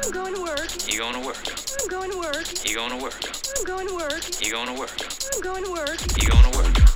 I'm going to work. You going to work? I'm going to work. You going to work? I'm going to work. You going to work? I'm going to work. You going to work?